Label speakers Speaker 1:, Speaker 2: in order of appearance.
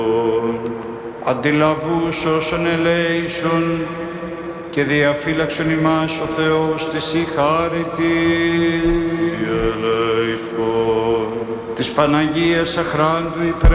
Speaker 1: Αντιλαβούς όσων ελέησον και διαφύλαξον ημάς ο Θεός της η χάρητη. Της Παναγίας αχράντου